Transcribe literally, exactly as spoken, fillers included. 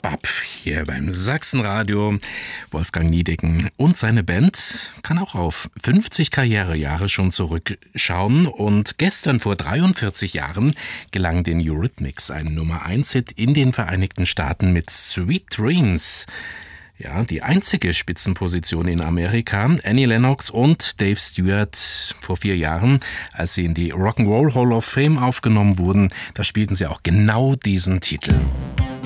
ab hier beim Sachsenradio. Wolfgang Niedecken und seine Band kann auch auf fünfzig Karrierejahre schon zurückschauen. Und gestern vor dreiundvierzig Jahren gelang den Eurythmics ein Nummer eins Hit in den Vereinigten Staaten mit Sweet Dreams. Ja, die einzige Spitzenposition in Amerika. Annie Lennox und Dave Stewart vor vier Jahren, als sie in die Rock'n'Roll Hall of Fame aufgenommen wurden, da spielten sie auch genau diesen Titel.